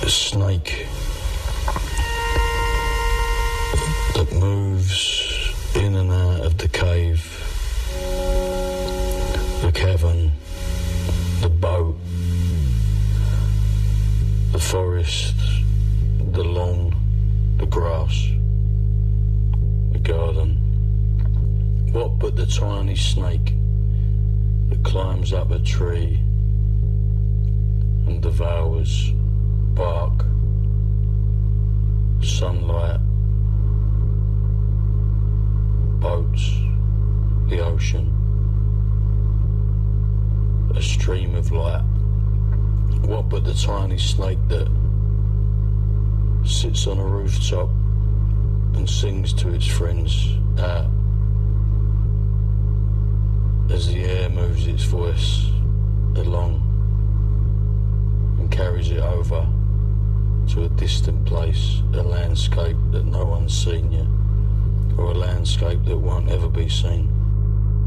a snake that moves in and out of the cave, the cavern, the boat, the forest, the lawn, the grass, the garden. What but the tiny snake that climbs up a tree and devours bark, sunlight, boats, the ocean, a stream of light. What but the tiny snake that sits on a rooftop and sings to its friends out as the air moves its voice along and carries it over to a distant place, a landscape that no one's seen yet, or a landscape that won't ever be seen.